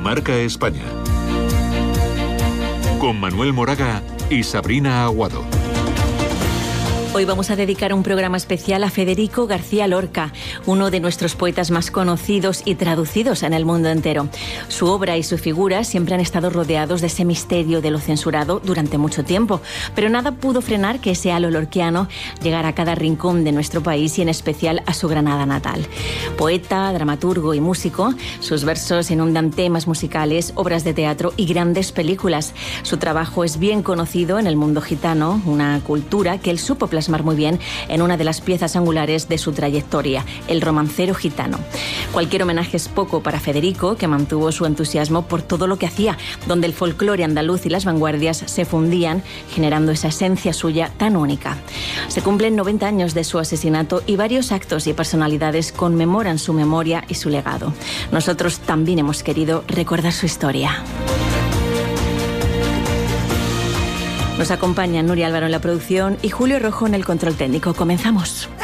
Marca España. Con Manuel Moraga y Sabrina Aguado. Hoy vamos a dedicar un programa especial a Federico García Lorca, uno de nuestros poetas más conocidos y traducidos en el mundo entero. Su obra y su figura siempre han estado rodeados de ese misterio de lo censurado durante mucho tiempo, pero nada pudo frenar que ese halo lorquiano llegara a cada rincón de nuestro país y en especial a su Granada natal. Poeta, dramaturgo y músico, sus versos inundan temas musicales, obras de teatro y grandes películas. Su trabajo es bien conocido en el mundo gitano, una cultura que él supo plasmar muy bien en una de las piezas angulares de su trayectoria, El romancero gitano. Cualquier homenaje es poco para Federico, que mantuvo su entusiasmo por todo lo que hacía, donde el folclore andaluz y las vanguardias se fundían, generando esa esencia suya tan única. Se cumplen 90 años de su asesinato y varios actos y personalidades conmemoran su memoria y su legado. Nosotros también hemos querido recordar su historia. Nos acompañan Nuria Álvaro en la producción y Julio Rojo en el control técnico. Comenzamos.